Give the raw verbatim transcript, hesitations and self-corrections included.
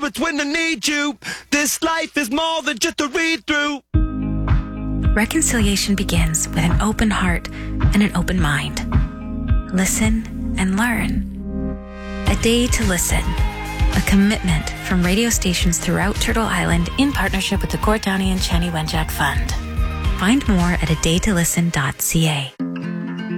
it's when I need you. This life is more than just a read-through. Reconciliation begins with an open heart and an open mind. Listen and learn. A Day to Listen, a commitment from radio stations throughout Turtle Island in partnership with the Court Downey and Chani Wenjack Fund. Find more at a day to listen dot c a.